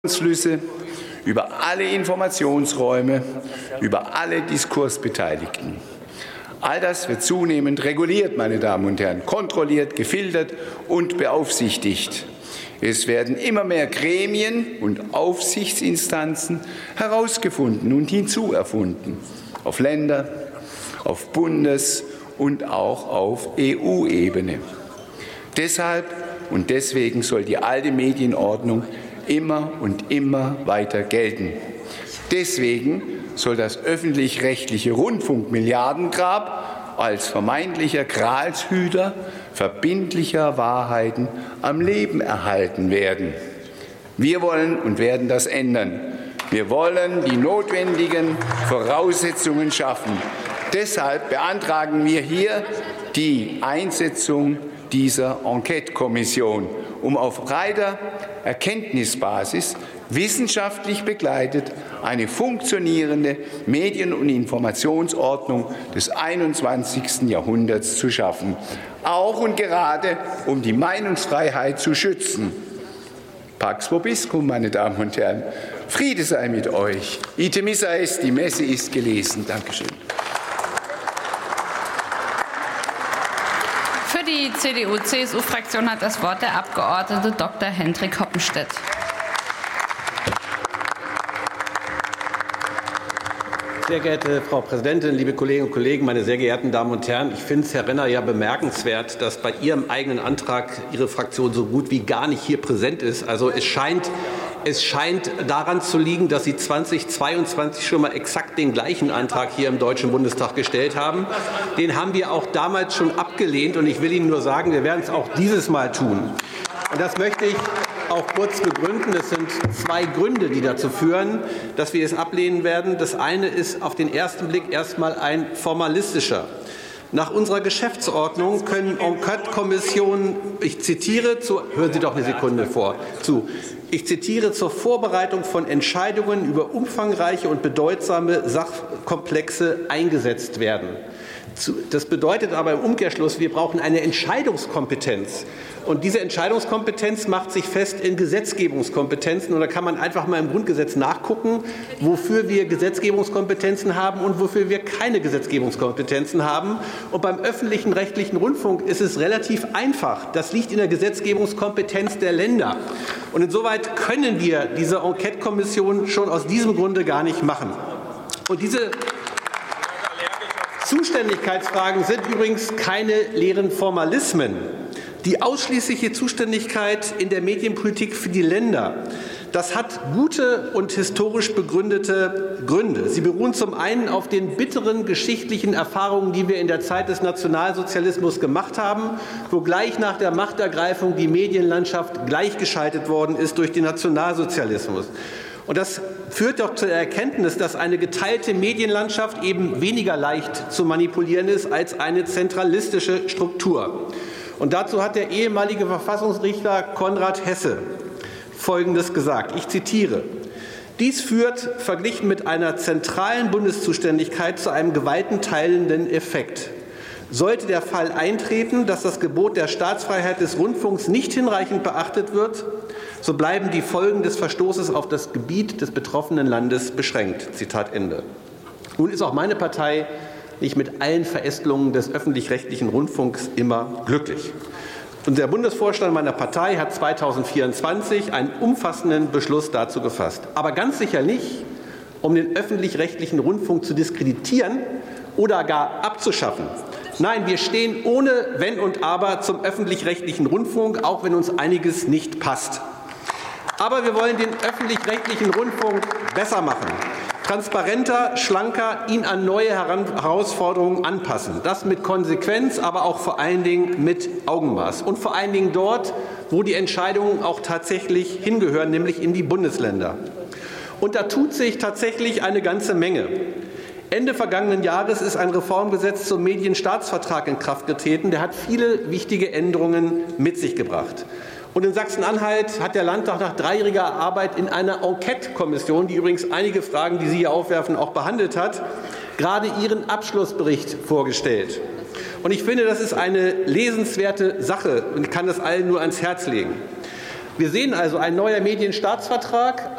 Schlüsse über alle Informationsräume, über alle Diskursbeteiligten. All das wird zunehmend reguliert, meine Damen und Herren, kontrolliert, gefiltert und beaufsichtigt. Es werden immer mehr Gremien und Aufsichtsinstanzen herausgefunden und hinzuerfunden, auf Länder-, auf Bundes- und auch auf EU-Ebene. Deshalb und deswegen soll die alte Medienordnung immer und immer weiter gelten. Deswegen soll das öffentlich-rechtliche Rundfunkmilliardengrab als vermeintlicher Gralshüter verbindlicher Wahrheiten am Leben erhalten werden. Wir wollen und werden das ändern. Wir wollen die notwendigen Voraussetzungen schaffen. Deshalb beantragen wir hier die Einsetzung dieser Enquete-Kommission, um auf breiter Erkenntnisbasis wissenschaftlich begleitet eine funktionierende Medien- und Informationsordnung des 21. Jahrhunderts zu schaffen, auch und gerade um die Meinungsfreiheit zu schützen. Pax vobiscum, meine Damen und Herren. Friede sei mit euch. Ite missa est, die Messe ist gelesen. Dankeschön. Für die CDU-CSU-Fraktion hat das Wort der Abgeordnete Dr. Hendrik Hoppenstedt. Sehr geehrte Frau Präsidentin, liebe Kolleginnen und Kollegen, meine sehr geehrten Damen und Herren! Ich finde es, Herr Renner, ja bemerkenswert, dass bei Ihrem eigenen Antrag Ihre Fraktion so gut wie gar nicht hier präsent ist. Also es scheint daran zu liegen, dass Sie 2022 schon mal exakt den gleichen Antrag hier im Deutschen Bundestag gestellt haben. Den haben wir auch damals schon abgelehnt. Und ich will Ihnen nur sagen, wir werden es auch dieses Mal tun. Und das möchte ich auch kurz begründen. Es sind zwei Gründe, die dazu führen, dass wir es ablehnen werden. Das eine ist auf den ersten Blick erst mal ein formalistischer. Nach unserer Geschäftsordnung können Enquete-Kommissionen, ich zitiere, hören Sie doch eine Sekunde zu. Ich zitiere, zur Vorbereitung von Entscheidungen über umfangreiche und bedeutsame Sachkomplexe eingesetzt werden. Das bedeutet aber im Umkehrschluss, wir brauchen eine Entscheidungskompetenz. Und diese Entscheidungskompetenz macht sich fest in Gesetzgebungskompetenzen. Und da kann man einfach mal im Grundgesetz nachgucken, wofür wir Gesetzgebungskompetenzen haben und wofür wir keine Gesetzgebungskompetenzen haben. Und beim öffentlichen rechtlichen Rundfunk ist es relativ einfach. Das liegt in der Gesetzgebungskompetenz der Länder. Und insoweit können wir diese Enquete-Kommission schon aus diesem Grunde gar nicht machen. Und diese Zuständigkeitsfragen sind übrigens keine leeren Formalismen. Die ausschließliche Zuständigkeit in der Medienpolitik für die Länder, das hat gute und historisch begründete Gründe. Sie beruhen zum einen auf den bitteren geschichtlichen Erfahrungen, die wir in der Zeit des Nationalsozialismus gemacht haben, wo gleich nach der Machtergreifung die Medienlandschaft gleichgeschaltet worden ist durch den Nationalsozialismus. Und das führt doch zur Erkenntnis, dass eine geteilte Medienlandschaft eben weniger leicht zu manipulieren ist als eine zentralistische Struktur. Und dazu hat der ehemalige Verfassungsrichter Konrad Hesse Folgendes gesagt. Ich zitiere: Dies führt, verglichen mit einer zentralen Bundeszuständigkeit, zu einem gewaltenteilenden Effekt. Sollte der Fall eintreten, dass das Gebot der Staatsfreiheit des Rundfunks nicht hinreichend beachtet wird, so bleiben die Folgen des Verstoßes auf das Gebiet des betroffenen Landes beschränkt. Zitat Ende. Nun ist auch meine Partei nicht mit allen Verästelungen des öffentlich-rechtlichen Rundfunks immer glücklich. Und der Bundesvorstand meiner Partei hat 2024 einen umfassenden Beschluss dazu gefasst. Aber ganz sicher nicht, um den öffentlich-rechtlichen Rundfunk zu diskreditieren oder gar abzuschaffen. Nein, wir stehen ohne Wenn und Aber zum öffentlich-rechtlichen Rundfunk, auch wenn uns einiges nicht passt. Aber wir wollen den öffentlich-rechtlichen Rundfunk besser machen, transparenter, schlanker, ihn an neue Herausforderungen anpassen. Das mit Konsequenz, aber auch vor allen Dingen mit Augenmaß. Und vor allen Dingen dort, wo die Entscheidungen auch tatsächlich hingehören, nämlich in die Bundesländer. Und da tut sich tatsächlich eine ganze Menge. Ende vergangenen Jahres ist ein Reformgesetz zum Medienstaatsvertrag in Kraft getreten. Der hat viele wichtige Änderungen mit sich gebracht. Und in Sachsen-Anhalt hat der Landtag nach 3-jähriger Arbeit in einer Enquete-Kommission, die übrigens einige Fragen, die Sie hier aufwerfen, auch behandelt hat, gerade ihren Abschlussbericht vorgestellt. Und ich finde, das ist eine lesenswerte Sache und ich kann das allen nur ans Herz legen. Wir sehen also, ein neuer Medienstaatsvertrag,